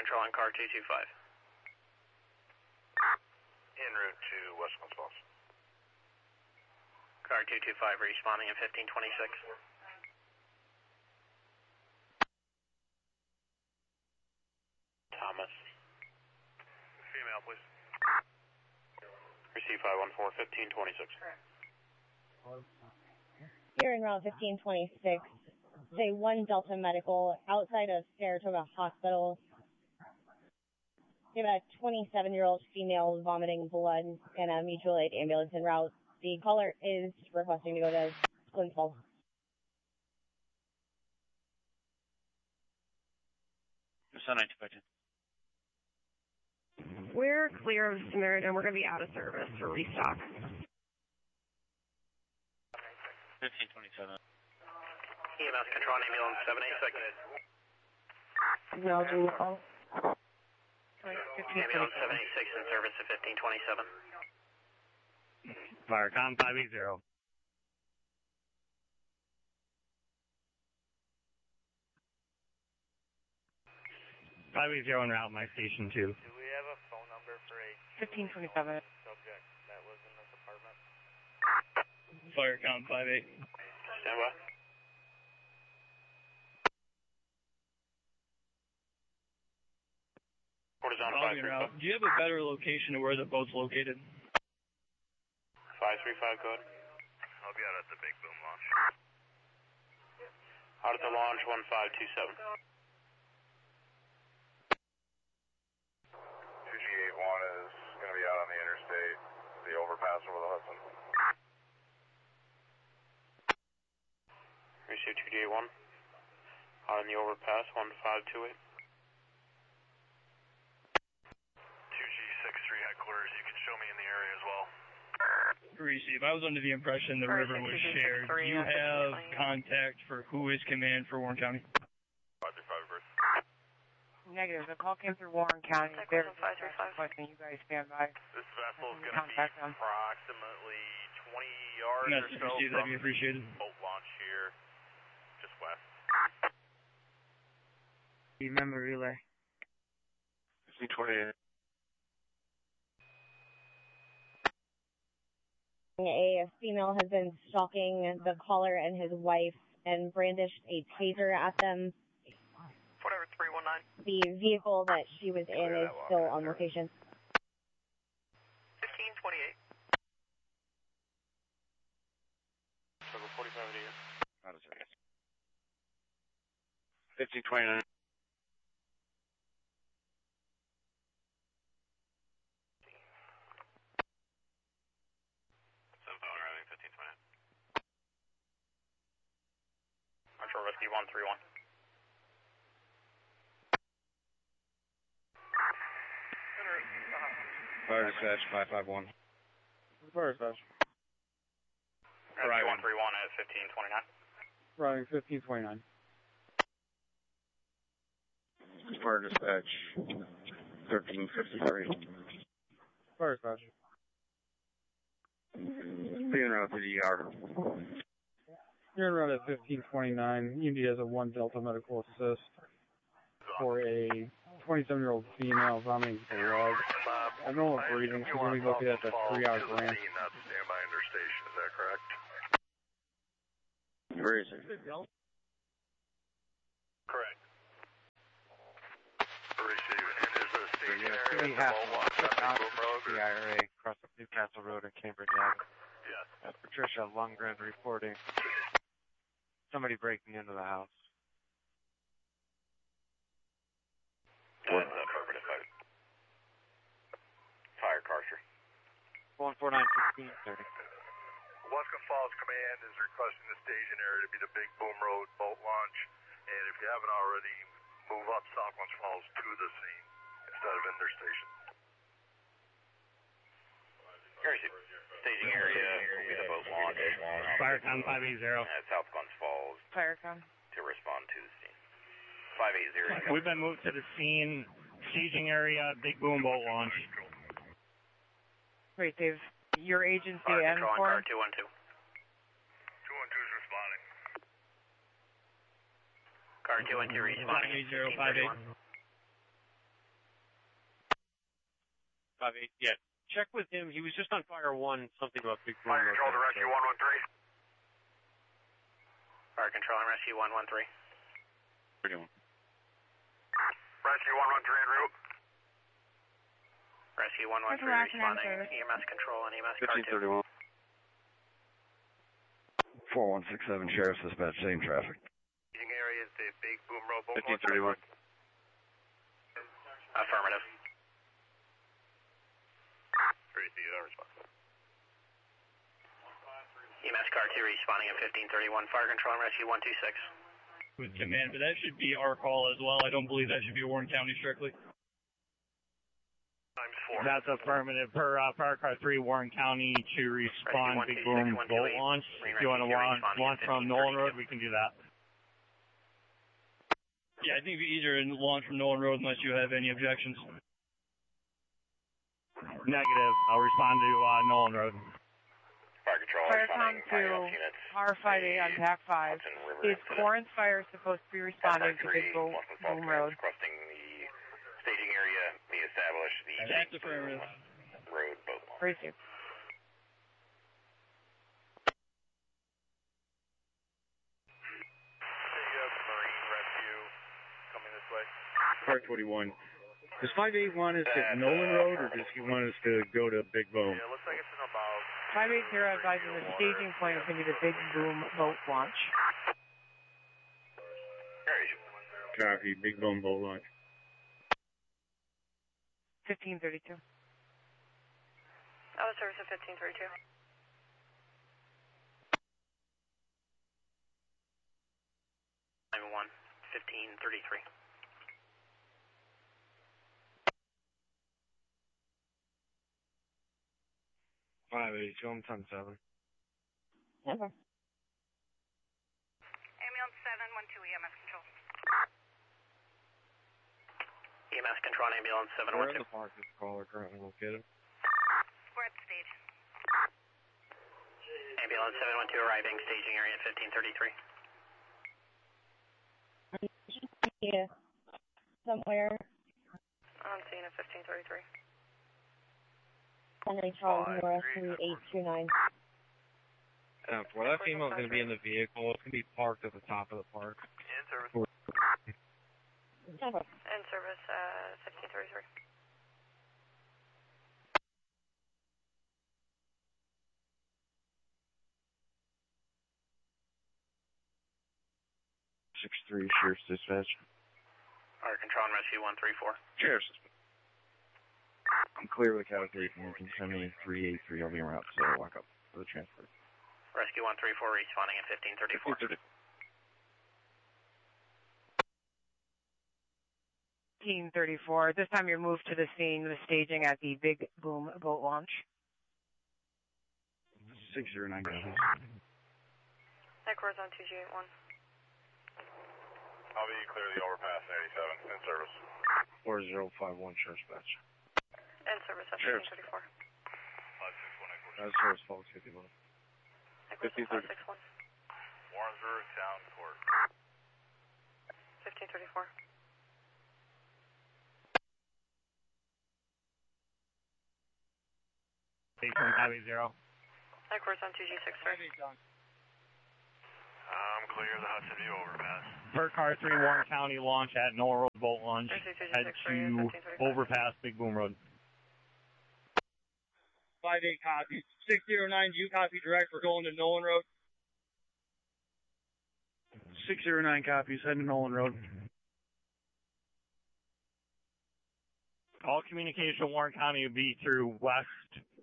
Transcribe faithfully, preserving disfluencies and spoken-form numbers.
control on car two two five. En route to West Glens Falls. Car two two five responding at fifteen twenty-six. Thomas. Female, please. Receive five one four, fifteen twenty-six. Here in route fifteen twenty-six, say one Delta Medical outside of Saratoga Hospital. We have a twenty-seven-year-old female vomiting blood in a mutual aid ambulance en route. The caller is requesting to go to Glens Falls. We're clear of Samaritan. We're going to be out of service for restock. fifteen twenty-seven. E M S control on ambulance seven eighty-six. Acknowledging the call. Ambulance seven eighty-six in service at fifteen twenty-seven. Firecom five eight zero. five eight zero en route, my station two. Do we have a phone number for a fifteen twenty-seven. subject that was in this apartment? Firecom five eight. Stand by. Horizontal five three five. Do you have a better location of where the boat's located? five three five code. I'll be out at the Big Boom launch. Out at the launch one five two seven. two G eighty-one is going to be out on the interstate, the overpass over the Hudson. Receive two G eighty-one. Out on the overpass one five two eight. two G sixty-three headquarters, you can show me in the area as well. Receive. I was under the impression the river was shared. Do you have contact for who is command for Warren County? five three five, Bruce. Negative. The call came through Warren County. They're requesting you guys stand by. This vessel is going to be Contact them. approximately twenty yards Message or so received. That'd be appreciated. boat launch here, just west. Remember relay. fifteen twenty-eight. A female has been stalking the caller and his wife and brandished a taser at them. Whatever, three one nine. The vehicle that she was in is still on location. fifteen twenty-eight. Circle forty-five to you. Out of service. fifteen twenty-nine. fifteen twenty-nine. Metro Rescue one three one. Fire dispatch five five one. Fire dispatch. Rescue one three one at fifteen twenty-nine. Riding fifteen twenty-nine. Fire dispatch thirteen fifty-three. Fire dispatch. Being route to the E R. You're en route at fifteen twenty-nine. Unity has a one Delta Medical Assist for a twenty-seven-year-old female vomiting blood. Abnormal breathing. She's going to be located at the three-hour grant. Not the standby interstation, is that correct? Where is it? Correct. Receive. And is the staging area We the have boat launch at out Big Boom Road? the I R A across the Newcastle Road and Cambridge Avenue. Yes. Uh, Patricia Lundgren reporting somebody breaking into the house. That's affirmative. Fire Carter. one four nine fifteen thirty. Westcott Falls Command is requesting the staging area to be the Big Boom Road boat launch. And if you haven't already, move up Southwest Falls to the scene instead of in their station. Staging area will be the boat launch. Firecom five eight zero. At South Glens Falls Firecom. to respond to the scene. five eight zero. We've been moved to the scene. Staging area, Big Boom boat launch. Wait, Dave. Your agency Fire and control on for car two one two. two one two is responding. Car two one two responding. five eight zero five eight. five eight. Yeah. Check with him. He was just on fire one, something about big boom. Fire control to rescue one one three. Fire control and rescue one one three. Rescue one one three en route. Rescue one one three responding. E M S control and E M S car fifteen thirty-one. four one six seven Sheriff Dispatch, same traffic. Staging area is the big boom road boat fifteen launch. thirty-one. Affirmative. Tracy, uh, response. E M S car two responding at fifteen thirty-one. Fire control and rescue one two six. With command, but that should be our call as well. I don't believe that should be Warren County strictly. Times four. That's affirmative. Per uh, Fire Car three, Warren County to respond. Big boom boat launch. If you want to launch, launch from Nolan Road, we can do that. Yeah, I think it'd be easier to launch from Nolan Road unless you have any objections. Negative. I'll respond to uh, Nolan Road. Fire control. Firecom to R five eight on P A C five. Is Corinth Fire supposed to be responding to Big Boom, Boom Road? Crossing the staging area, we establish the That's affirmative. road boat launch. Receive. Marine rescue coming this way. Car twenty-one. Does five eight want us at Nolan Road, or does he want us to go to Big Boom? Yeah, looks like it's in about... five eight zero advises the staging point is going to be the Big Boom boat launch. Copy, Big Boom boat launch. fifteen thirty-two. Out of service at fifteen thirty-two. nine one, fifteen thirty-three. five eight, show him ten seven. Never. Ambulance seven one two E M S control. E M S control and ambulance seven Where one are two. the park is the caller currently located? We're at the stage. Ambulance seven one two arriving, staging area at fifteen thirty-three. Yeah. Somewhere. On scene at fifteen thirty-three. Henry Charles North three eight two nine. Uh, well, that female's going to be in the vehicle. It's going to be parked at the top of the park. In service. Never. In service at fifteen thirty-three. six three, Sheriff's Dispatch. Fire control and rescue one three four. Sheriff's Dispatch. I'm clear with category three. You can send me three eight three. I'll be around, so I'll walk up for the transfer. Rescue one three four responding at fifteen thirty-four. fifteen thirty-four. This time you're moved to the scene, the staging at the Big Boom boat launch. six zero nine. Echoes on two G eight one. I'll be clear the overpass in eighty-seven. In service. four zero five one, Sheriff's Dispatch. In service at Sheriff's. fifteen thirty-four. That's Sheriff's Falls fifty-one. fifteen thirty-one. Warrensburg Town Court. fifteen thirty-four. eight point five eight zero. Echoes on two G six three. I'm clear of the Hudson View overpass. Per Car three, Warren County launch at Nolan Road boat launch. Head to overpass Big Boom Road. five eight copy. six zero nine, do you copy direct? We're going to Nolan Road. six zero nine copies, heading to Nolan Road. All communication in Warren County will be through West